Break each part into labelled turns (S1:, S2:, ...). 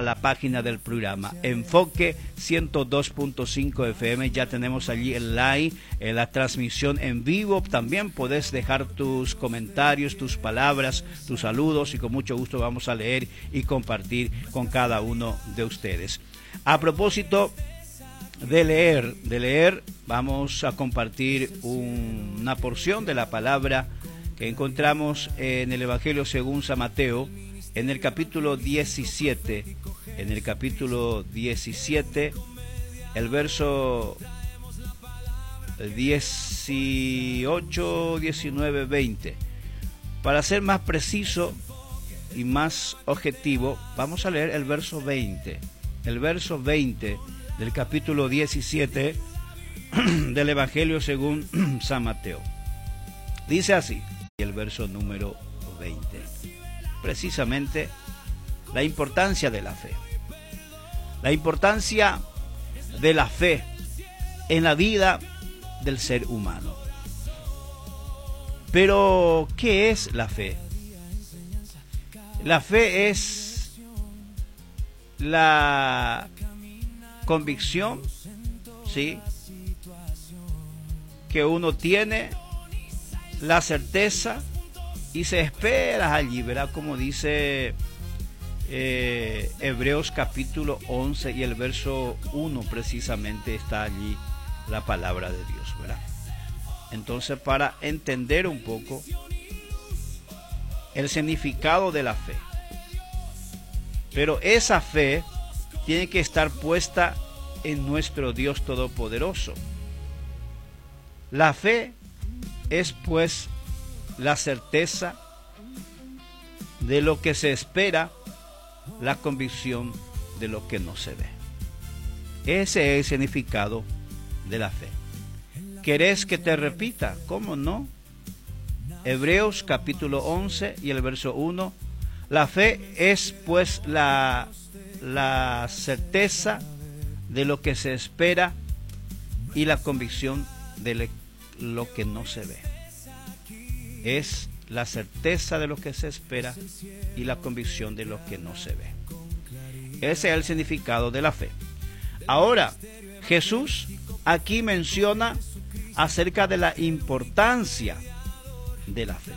S1: la página del programa Enfoque 102.5 FM. Ya tenemos allí el live, la transmisión en vivo. También podés dejar tus comentarios, tus palabras, tus saludos, y con mucho gusto vamos a leer y compartir con cada uno de ustedes. A propósito de leer, vamos a compartir una porción de la palabra que encontramos en el Evangelio según San Mateo, en el capítulo 17, el verso 18, 19, 20. Para ser más preciso y más objetivo, vamos a leer el verso 20. El verso 20 del capítulo 17 del Evangelio según San Mateo. Dice así, el verso número 20. Precisamente la importancia de la fe. La importancia de la fe en la vida del ser humano. Pero, ¿qué es la fe? La fe es la convicción, ¿sí?, que uno tiene, la certeza, y se espera allí, ¿verdad? Como dice Hebreos capítulo 11 y el verso 1, precisamente está allí la palabra de Dios, ¿verdad? Entonces, para entender un poco el significado de la fe, pero esa fe tiene que estar puesta en nuestro Dios Todopoderoso. La fe es pues la certeza de lo que se espera, la convicción de lo que no se ve. Ese es el significado de la fe. ¿Querés que te repita? ¿Cómo no? Hebreos capítulo 11 y el verso 1. La fe es pues la certeza de lo que se espera y la convicción de lo que no se ve. Es la certeza de lo que se espera y la convicción de lo que no se ve. Ese es el significado de la fe. Ahora, Jesús aquí menciona acerca de la importancia de la fe.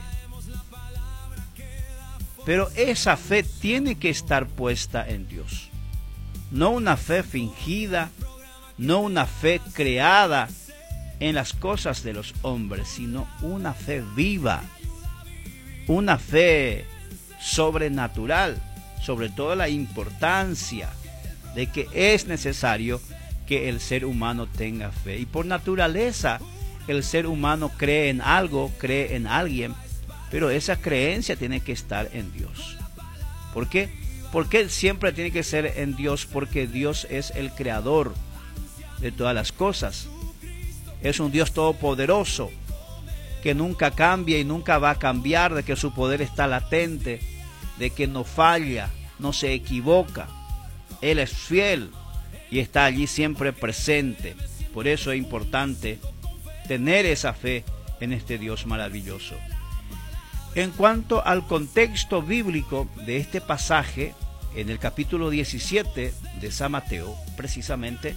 S1: Pero esa fe tiene que estar puesta en Dios. No una fe fingida, no una fe creada en las cosas de los hombres, sino una fe viva, una fe sobrenatural, sobre todo la importancia de que es necesario que el ser humano tenga fe. Y por naturaleza, el ser humano cree en algo, cree en alguien, pero esa creencia tiene que estar en Dios. ¿Por qué? Porque siempre tiene que ser en Dios, porque Dios es el creador de todas las cosas. Es un Dios todopoderoso que nunca cambia y nunca va a cambiar, de que su poder está latente, de que no falla, no se equivoca. Él es fiel y está allí siempre presente. Por eso es importante tener esa fe en este Dios maravilloso. En cuanto al contexto bíblico de este pasaje, en el capítulo 17 de San Mateo, precisamente,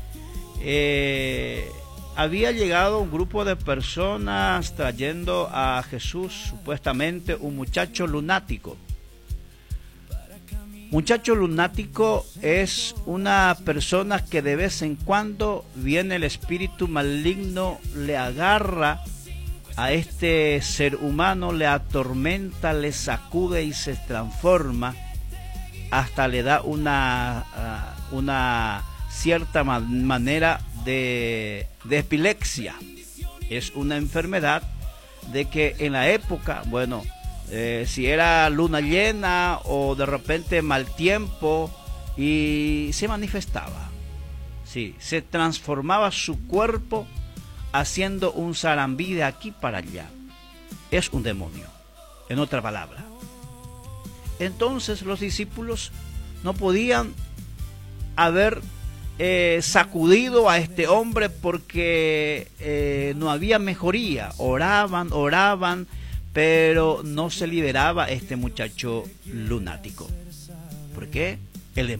S1: había llegado un grupo de personas trayendo a Jesús supuestamente un muchacho lunático. Muchacho lunático es una persona que de vez en cuando viene el espíritu maligno, le agarra a este ser humano, le atormenta, le sacude y se transforma, hasta le da una cierta manera de epilepsia. Es una enfermedad de que en la época, bueno, si era luna llena o de repente mal tiempo, y se manifestaba, sí, se transformaba su cuerpo haciendo un zarambí de aquí para allá. Es un demonio, en otra palabra. Entonces los discípulos no podían haber sacudido a este hombre porque no había mejoría. Oraban, pero no se liberaba este muchacho lunático. ¿Por qué? El